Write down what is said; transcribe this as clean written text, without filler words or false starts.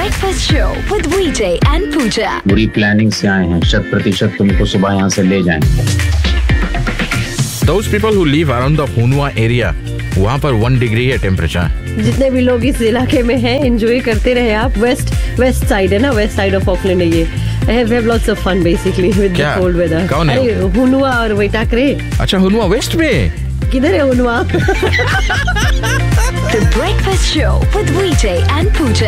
Breakfast show with VJ and पूजा। बुरी planning से आए हैं, 100% तुमको सुबह यहाँ से ले जाएंगे। Those people who live around the Hunua area, वहाँ पर 1 डिग्री है टेम्परेचर। जितने भी लोग इस इलाके में हैं, एंजॉय करते रहे आप। वेस्ट साइड है ना, वेस्ट साइड ऑफ ऑकलैंड है ये। I have lots of fun basically with the cold weather. कौन है? हुनुआ और वैटाकरे। अच्छा, हुनुआ वेस्ट में? किधर है हुनुआ? The Breakfast Show with VJ and Pooja.